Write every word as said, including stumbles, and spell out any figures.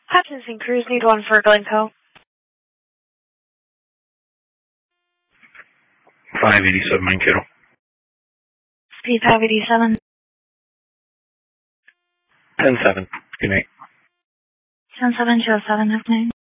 Hutchinson Cruise, need one for Glencoe. five eighty-seven Mankato. Speed five eighty-seven. ten seven. Good night. ten seven two oh seven, good night.